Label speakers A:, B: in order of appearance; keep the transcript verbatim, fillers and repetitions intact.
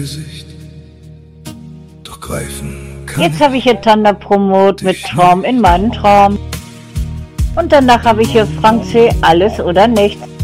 A: Gesicht, doch greifen kann
B: Jetzt habe ich hier Thunder Promote mit Traum in meinem Traum. Und danach habe ich hier Frank C. Alles oder Nichts.